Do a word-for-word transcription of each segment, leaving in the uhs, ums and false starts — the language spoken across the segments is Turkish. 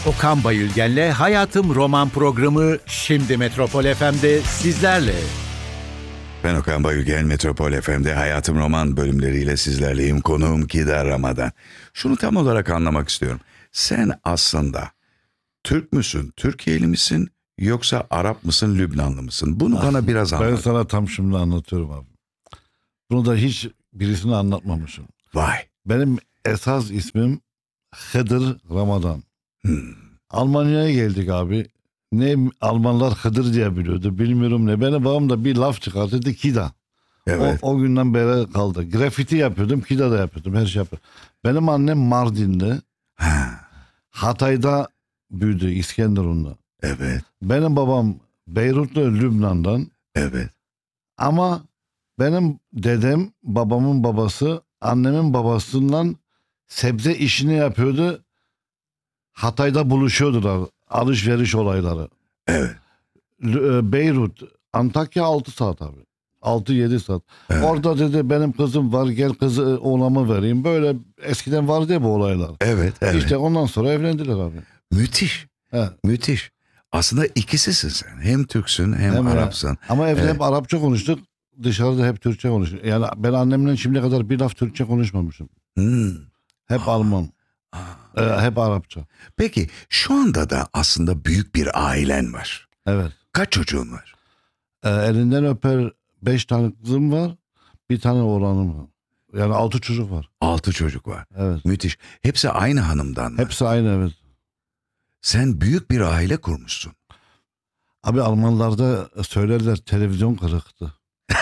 Okan Bayülgen'le Hayatım Roman programı şimdi Metropol F M'de sizlerle. Ben Okan Bayülgen, Metropol F M'de Hayatım Roman bölümleriyle sizlerleyim. Konuğum Kida Ramadan. Şunu tam olarak anlamak istiyorum. Sen aslında Türk müsün, Türkiye'li misin yoksa Arap mısın, Lübnanlı mısın? Bunu ah, bana biraz anlat. Ben sana tam şimdi anlatıyorum abi. Bunu da hiç birisine anlatmamışım. Vay. Benim esas ismim Hıdır Ramadan. Hmm. Almanya'ya geldik abi. Ne Almanlar Hıdır diye biliyordu. Bilmiyorum ne. Benim babam da bir laf çıkarttı. Kida. Evet. O, o günden beri kaldı. Grafiti yapıyordum. Kida da yapıyordum. Her şey yapıyordum. Benim annem Mardin'de. Ha. Hatay'da büyüdü. İskenderun'da. Evet. Benim babam Beyrut'ta, Lübnan'dan. Evet. Ama benim dedem, babamın babası, annemin babasından sebze işini yapıyordu. Hatay'da buluşuyordular. Alışveriş olayları. Evet. Beyrut, Antakya altı saat abi. altı yedi saat. Evet. Orada dedi benim kızım var, gel kızı oğlamı vereyim. Böyle eskiden vardı ya bu olaylar. Evet. Evet. İşte ondan sonra evlendiler abi. Müthiş. He. Müthiş. Aslında ikisisin sen. Hem Türksün hem, hem Arapsın. Ama evde evet. hep Arapça konuştuk. Dışarıda hep Türkçe konuştuk. Yani ben annemle şimdiye kadar bir laf Türkçe konuşmamışım. Hmm. Hep Aa. Alman. Aa. Ee, hep Arapça. Peki şu anda da aslında büyük bir ailen var. Evet. Kaç çocuğun var? Ee, elinden öper beş tane kızım var. Bir tane oğlanım var. Yani altı çocuk var. Altı çocuk var. Evet. Müthiş. Hepsi aynı hanımdan mı? Hepsi aynı, evet. Sen büyük bir aile kurmuşsun. Abi Almanlarda söylerler televizyon kırıktı.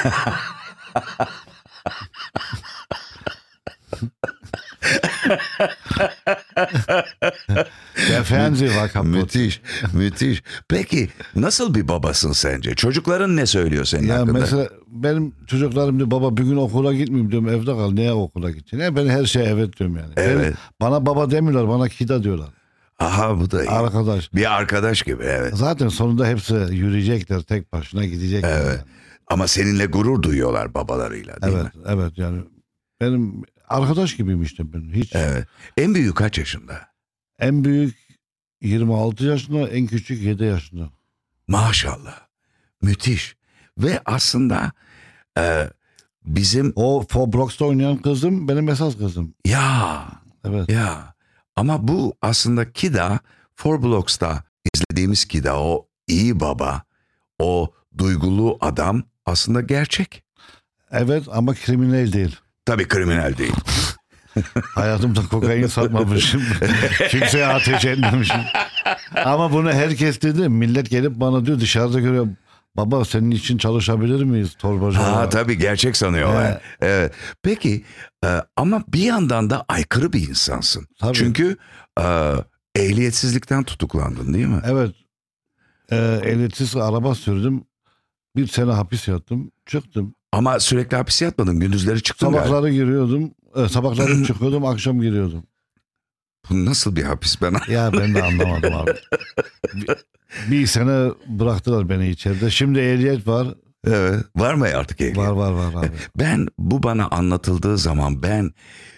Der Fernseher war kaputt. Müthiş, müthiş. Peki nasıl bir babasın sence? Çocukların ne söylüyor senin Ya hakkında? mesela benim çocuklarım diyor baba bugün okula gitmeyeyim diyorum, evde kal. Neye okula gideceksin? Ya ben her şeye evet diyorum yani. Evet. Benim, bana baba demiyorlar, bana Kida diyorlar. Aha, bu da iyi. Arkadaş. Bir arkadaş gibi, evet. Zaten sonunda hepsi yürüyecekler, tek başına gidecekler. Evet. Yani. Ama seninle gurur duyuyorlar babalarıyla, değil evet, mi? Evet yani benim arkadaş gibiyim işte ben. Hiç. Evet. En büyük kaç yaşında? En büyük yirmi altı yaşında, en küçük yedi yaşında. Maşallah. Müthiş. Ve aslında e, bizim... O Roblox'ta oynayan kızım benim esas kızım. Ya. Evet. Ya. Ama bu aslında Kida, Roblox'ta izlediğimiz Kida, o iyi baba, o duygulu adam aslında gerçek. Evet ama kriminal değil. Tabii kriminal değil. Hayatımda kokain satmamışım. Kimseye ateş etmemişim. Ama bunu herkes dedi. Millet gelip bana diyor, dışarıda görüyor. Baba senin için çalışabilir miyiz torbacı Ha olarak? tabii gerçek sanıyorlar. Evet. Evet. Peki e, ama bir yandan da aykırı bir insansın. Tabii. Çünkü e, ehliyetsizlikten tutuklandın, değil mi? Evet. Ee, ehliyetsiz araba sürdüm. Bir sene hapis yattım. Çıktım. Ama sürekli hapis yatmadın. Gündüzleri çıktın galiba. Sabahları giriyordum. E, sabahları çıkıyordum. Akşam giriyordum. Bu nasıl bir hapis ben? Ya ben de anlamadım abi. Bir, bir sene bıraktılar beni içeride. Şimdi ehliyet var. Evet. Var mı artık ehliyet? Var var var abi. Ben bu bana anlatıldığı zaman ben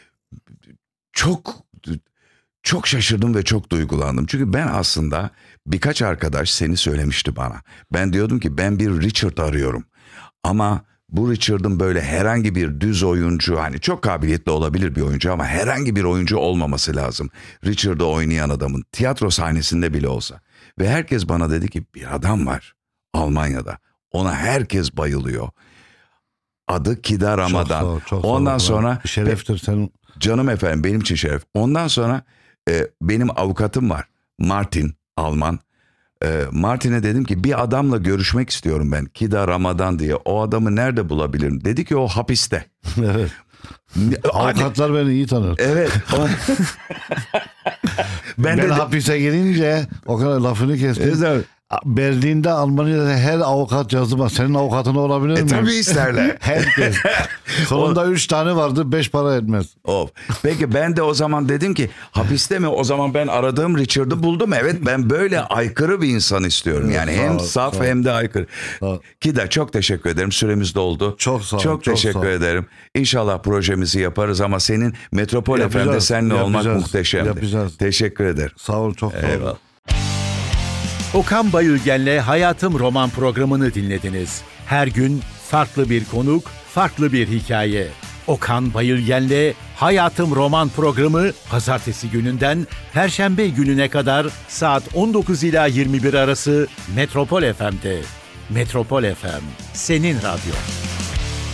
çok çok şaşırdım ve çok duygulandım. Çünkü ben aslında birkaç arkadaş seni söylemişti bana. Ben diyordum ki ben bir Richard arıyorum. Ama bu Richard'ın böyle herhangi bir düz oyuncu, hani çok kabiliyetli olabilir bir oyuncu ama herhangi bir oyuncu olmaması lazım. Richard'ı oynayan adamın tiyatro sahnesinde bile olsa. Ve herkes bana dedi ki bir adam var Almanya'da. Ona herkes bayılıyor. Adı Kida Ramadan. Çok sağ ol, çok Ondan sağ ol. sonra Şereftir senin. Canım efendim, benim için şeref. Ondan sonra e, benim avukatım var. Martin, Alman. E, Martin'e dedim ki bir adamla görüşmek istiyorum ben. Kida Ramadan diye. O adamı nerede bulabilirim? Dedi ki o hapiste. Evet. Avukatlar beni iyi tanır. Evet. ben ben ben de hapise girince o kadar lafını kestim. Evet. Berlin'de, Almanya'da her avukat yazılmaz. Senin avukatın olabilir E mi? tabii isterler. Herkes. Sonunda üç tane vardı, beş para etmez. Of. Peki ben de o zaman dedim ki hapiste mi? O zaman ben aradığım Richard'ı buldum. Evet, ben böyle aykırı bir insan istiyorum. Evet, Yani sağ hem ol, saf sağ ol. hem de aykırı. Sağ ol. Kida, çok teşekkür ederim. Süremiz doldu. Çok sağ ol, Çok çok teşekkür sağ ol. ederim. İnşallah projemizi yaparız ama senin Metropol Yapacağız, F M'de seninle olmak yapacağız, muhteşemdi. yapacağız. Teşekkür ederim. Sağ ol, çok sağ ol. Eyvallah. Okan Bayülgen'le Hayatım Roman programını dinlediniz. Her gün farklı bir konuk, farklı bir hikaye. Okan Bayülgen'le Hayatım Roman programı pazartesi gününden perşembe gününe kadar saat on dokuz ila yirmi bir arası Metropol F M'de. Metropol F M, senin radyo.